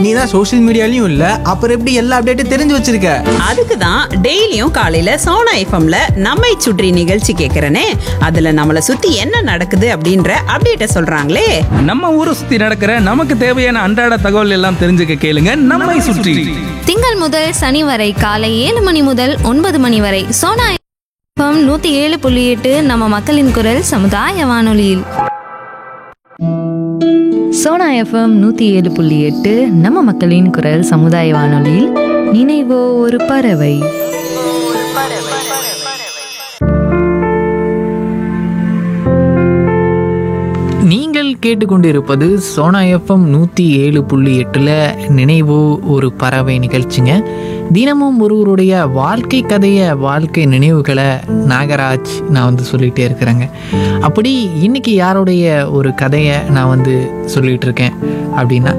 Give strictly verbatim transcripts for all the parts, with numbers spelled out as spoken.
நீ தான் சோஷியல் மீடியாலையும் இல்ல, அப்புறம் எப்படி எல்லா அப்டேட்டும் தெரிஞ்சு வச்சிருக்க? அதுக்கு தான் டெய்லியும் காலையில சோனா எஃப்எம்ல நம்மை சுற்றி நிகழ்ச்சி கேட்கறனே. அதுல நம்மளை சுத்தி என்ன நடக்குது அப்படின்ற அப்டேட்ட சொல்றாங்களே. நம்ம ஊரை சுத்தி நடக்கிற நமக்கு தேவையான அன்றாட தகவல் எல்லாம் தெரிஞ்சுக்க கேளுங்க நம்மை சுற்றி. திங்கள் முதல் சனி வரை காலை ஏழு மணி முதல் ஒன்பது மணி வரை சோனா எஃப்எம் நூத்தி ஏழு புள்ளி எட்டு நம்ம மக்களின் குரல் சமுதாய வானொலியில். சோனா எஃப்எம் நூற்றி ஏழு புள்ளி எட்டு நம்ம மக்களின் குரல் சமுதாய வானொலியில் நினைவோ ஒரு பறவை. நீங்கள் கேட்டுக்கொண்டிருப்பது சோனா எஃப்எம் நூற்றி ஏழு புள்ளி எட்டில் நினைவோ ஒரு பறவை நிகழ்ச்சிங்க. தினமும் ஒருவருடைய வாழ்க்கை கதையை, வாழ்க்கை நினைவுகளை நாகராஜ் நான் வந்து சொல்லிகிட்டே இருக்கிறேங்க. அப்படி இன்னைக்கு யாருடைய ஒரு கதையை நான் வந்து சொல்லிகிட்டு இருக்கேன் அப்படின்னா,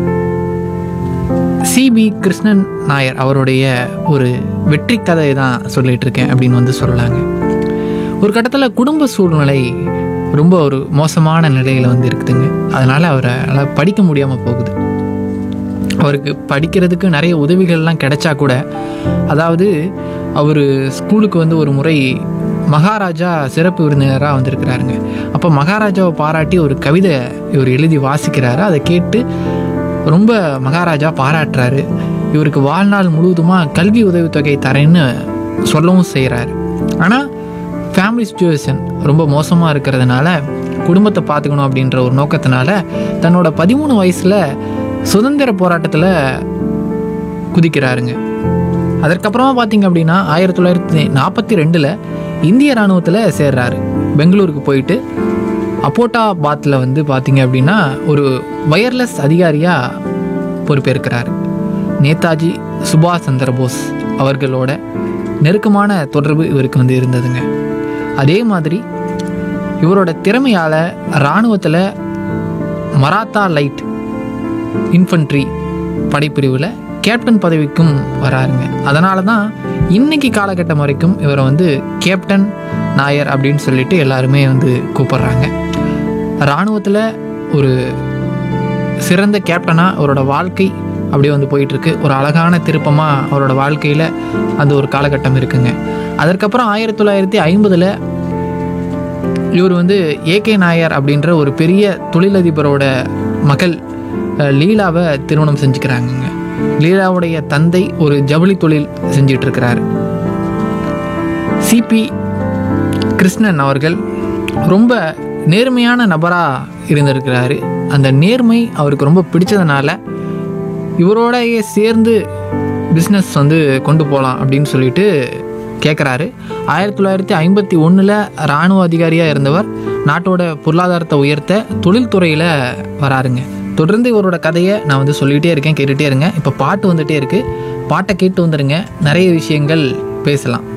சிபி கிருஷ்ணன் நாயர் அவருடைய ஒரு வெற்றி கதையை தான் சொல்லிகிட்டு இருக்கேன் அப்படின்னு வந்து சொல்லலாங்க. ஒரு கட்டத்தில் குடும்ப சூழ்நிலை ரொம்ப ஒரு மோசமான நிலையில் வந்து இருக்குதுங்க. அதனால் அவரால் படிக்க முடியாமல் போகுது. அவருக்கு படிக்கிறதுக்கு நிறைய உதவிகள்லாம் கிடைச்சா கூட, அதாவது அவர் ஸ்கூலுக்கு வந்து ஒரு முறை மகாராஜா சிறப்பு விருந்தினராக வந்திருக்கிறாருங்க. அப்போ மகாராஜாவை பாராட்டி ஒரு கவிதை இவர் எழுதி வாசிக்கிறாரு. அதை கேட்டு ரொம்ப மகாராஜா பாராட்டுறாரு. இவருக்கு வாழ்நாள் முழுவதுமாக கல்வி உதவித்தொகை தரேன்னு சொல்லவும் செய்கிறாரு. ஆனால் ஃபேமிலி சுச்சுவேஷன் ரொம்ப மோசமாக இருக்கிறதுனால, குடும்பத்தை பார்த்துக்கணும் அப்படின்ற ஒரு நோக்கத்தினால தன்னோட பதிமூணு வயசில் சுதந்திர போராட்டத்தில் குதிக்கிறாருங்க. அதற்கப்புறமா பார்த்திங்க அப்படின்னா ஆயிரத்தி தொள்ளாயிரத்தி நாற்பத்தி ரெண்டில் இந்திய இராணுவத்தில் சேர்றாரு. பெங்களூருக்கு போயிட்டு அப்போட்டாபாத்தில் வந்து பார்த்திங்க அப்படின்னா ஒரு வயர்லெஸ் அதிகாரியாக பொறுப்பேற்கிறார். நேதாஜி சுபாஷ் சந்திர போஸ் அவர்களோட நெருக்கமான தொடர்பு இவருக்கு வந்து இருந்ததுங்க. அதே மாதிரி இவரோட திறமையால் இராணுவத்தில் மராத்தா லைட் இன்ஃபன்ட்ரி படைப்பிரிவில் கேப்டன் பதவிக்கும் வராருங்க. அதனால தான் இன்னைக்கு காலகட்டம் வரைக்கும் இவரை வந்து கேப்டன் நாயர் அப்படின்னு சொல்லிட்டு எல்லாருமே வந்து கூப்பிட்றாங்க. இராணுவத்தில் ஒரு சிறந்த கேப்டனாக அவரோட வாழ்க்கை அப்படியே வந்து போயிட்டுருக்கு. ஒரு அழகான திருப்பமாக அவரோட வாழ்க்கையில் அந்த ஒரு காலகட்டம் இருக்குங்க. அதற்கப்புறம் ஆயிரத்தி தொள்ளாயிரத்தி ஐம்பதில் இவர் வந்து ஏகே நாயர் அப்படின்ற ஒரு பெரிய தொழிலதிபரோட மகள் லீலாவை திருமணம் செஞ்சுக்கிறாங்கங்க. லீலாவுடைய தந்தை ஒரு ஜவுளி தொழில் செஞ்சிட்ருக்கிறார். சிபி கிருஷ்ணன் அவர்கள் ரொம்ப நேர்மையான நபராக இருந்திருக்கிறாரு. அந்த நேர்மை அவருக்கு ரொம்ப பிடிச்சதுனால இவரோடையே சேர்ந்து பிஸ்னஸ் வந்து கொண்டு போகலாம் அப்படின்னு சொல்லிட்டு கேட்குறாரு. ஆயிரத்தி தொள்ளாயிரத்தி ஐம்பத்தி ஒன்றில் இராணுவ அதிகாரியாக இருந்தவர் நாட்டோட பொருளாதாரத்தை உயர்த்த தொழில்துறையில் வராருங்க. தொடர்ந்து இவரோட கதையை நான் வந்து சொல்லிகிட்டே இருக்கேன், கேட்டுகிட்டே இருங்க. இப்போ பாட்டு வந்துகிட்டே இருக்குது, பாட்டை கேட்டு வந்துடுங்க. நிறைய விஷயங்கள் பேசலாம்.